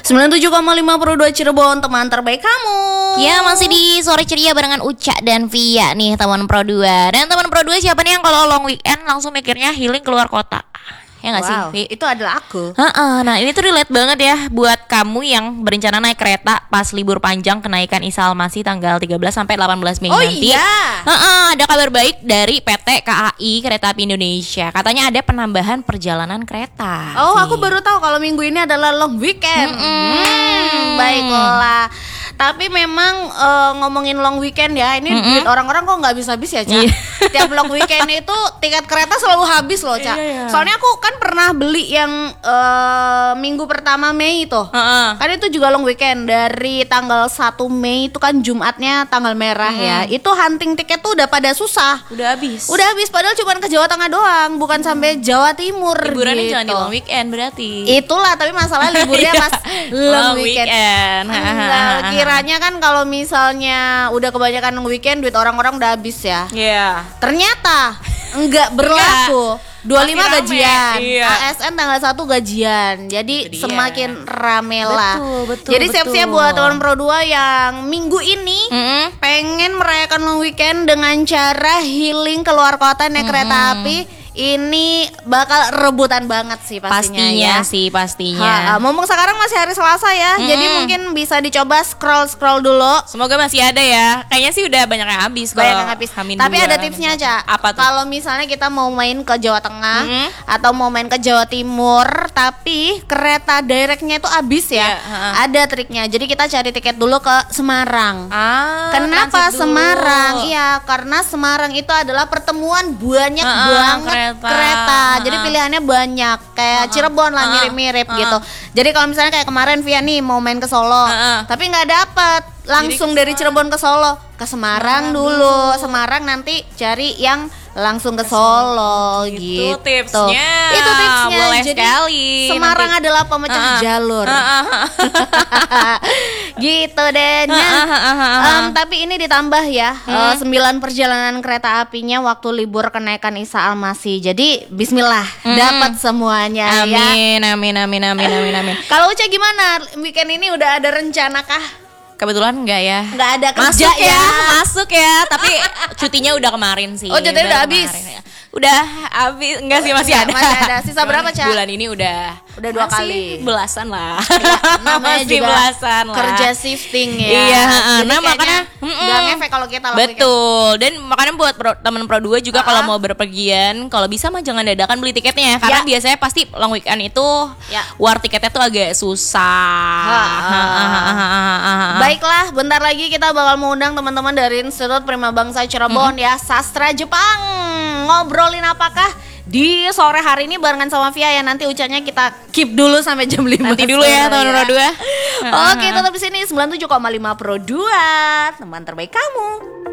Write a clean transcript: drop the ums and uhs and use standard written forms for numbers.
97,5 Pro 2 Cirebon, teman terbaik kamu. Ya, masih di sore ceria barengan Uca dan Via nih, teman Pro 2. Dan teman Pro 2 siapa nih yang kalau long weekend langsung mikirnya healing keluar kota? Ya nggak sih, Vi? Itu adalah aku. Nah ini tuh relate banget ya buat kamu yang berencana naik kereta pas libur panjang kenaikan Isa Almasih tanggal 13 sampai 18 Mei nanti. Iya. Ada kabar baik dari PT KAI Kereta Api Indonesia. Katanya ada penambahan perjalanan kereta. Aku baru tahu kalau minggu ini adalah long weekend. Baiklah. Tapi memang ngomongin long weekend ya, ini duit orang-orang kok nggak habis-habis ya, Ca. Tiap long weekend itu tiket kereta selalu habis loh, Ca. Soalnya aku kan pernah beli yang minggu pertama Mei itu. Kan itu juga long weekend dari tanggal 1 Mei itu kan Jumatnya tanggal merah ya. Itu hunting tiket tuh udah pada susah. Udah habis Padahal cuma ke Jawa Tengah doang, bukan sampai Jawa Timur. Liburannya gitu. jangan di long weekend berarti. Itulah, tapi masalah liburnya pas long weekend. Kiranya kan kalau misalnya udah kebanyakan weekend duit orang-orang udah habis ya. Iya. Ternyata enggak berlaku. 25 gajian, iya. ASN tanggal 1 gajian. Jadi semakin rame lah. Betul, jadi siap-siap buat teman Pro 2 yang minggu ini pengen merayakan long weekend dengan cara healing keluar kota naik kereta api. Ini bakal rebutan banget sih pastinya Pastinya. Ngomong sekarang masih hari Selasa ya. Jadi mungkin bisa dicoba scroll dulu. Semoga masih ada ya. Kayaknya sih udah banyak yang habis. Tapi ada tipsnya, Ca. Apa tuh? Kalau misalnya kita mau main ke Jawa Tengah atau mau main ke Jawa Timur, tapi kereta directnya itu habis ya. Ada triknya. Jadi kita cari tiket dulu ke Semarang. Kenapa Semarang? Iya, karena Semarang itu adalah pertemuan banyak banget kereta. Jadi pilihannya banyak. Kayak Cirebon lah mirip-mirip gitu. Jadi kalau misalnya kayak kemarin Via nih mau main ke Solo, tapi nggak dapet langsung dari Cirebon ke Solo, ke Semarang dulu. Semarang nanti cari yang langsung ke Solo gitu. Itu tipsnya. Boleh jadi sekali. Semarang adalah pemecah jalur. Gitu deh. Tapi ini ditambah ya 9 perjalanan kereta apinya waktu libur kenaikan Isa Almasih. Jadi bismillah dapat semuanya. Amin. Kalau Uca gimana? Weekend ini udah ada rencana kah? Kebetulan enggak ya. Enggak ada kerja Masuk ya. Tapi cutinya udah kemarin sih. Oh, cutinya udah habis. Udah habis. Enggak sih, masih ada. Sisa berapa, Ca? Bulan ini udah 2 kali. Belasan lah. Namanya masih juga belasan lah. Kerja shifting ya. Iya, nah makanya enggak ngefek kalau kita lah. Betul. Dan makanya buat teman Pro 2 juga kalau mau berpergian, kalau bisa mah jangan dadakan beli tiketnya karena biasanya pasti long weekend itu war tiketnya tuh agak susah. Baiklah, bentar lagi kita bakal mengundang teman-teman dari Institut Prima Bangsa Cirebon ya, sastra Jepang. Ngobrolin apakah di sore hari ini barengan sama Via ya. Nanti ucapnya kita keep dulu sampai jam 5 nanti dulu ya teman Pro 2. Oke, tetap di sini 97,5 Pro 2, teman terbaik kamu.